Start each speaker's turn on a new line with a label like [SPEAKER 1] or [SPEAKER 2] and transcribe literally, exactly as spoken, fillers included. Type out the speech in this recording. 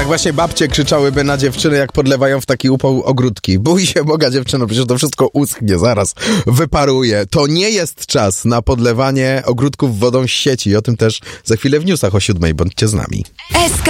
[SPEAKER 1] Tak właśnie babcie krzyczałyby na dziewczyny, jak podlewają w taki upał ogródki. Bój się Boga, dziewczyno, przecież to wszystko uschnie, zaraz wyparuje. To nie jest czas na podlewanie ogródków wodą z sieci. O tym też za chwilę w newsach o siódmej. Bądźcie z nami.
[SPEAKER 2] S K